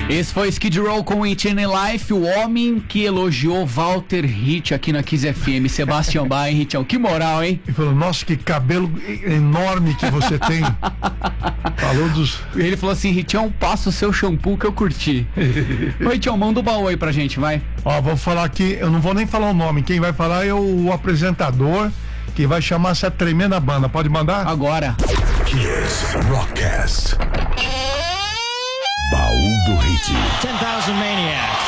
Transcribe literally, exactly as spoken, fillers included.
Esse foi Skid Row com It in Life, o homem que elogiou Walter Ritt aqui na Kiss F M. Sebastião Bach, hein, Ritchão? Que moral, hein? E falou, nossa, que cabelo enorme que você tem. Falou dos... Ele falou assim, Ritchão, passa o seu shampoo que eu curti. Ô, Ritchão, manda o baú aí pra gente, vai. Ó, vou falar aqui, eu não vou nem falar o nome, quem vai falar é o, o apresentador que vai chamar essa tremenda banda. Pode mandar? Agora. Kiss Rockcast. Baú do Hit. ten thousand Maniacs.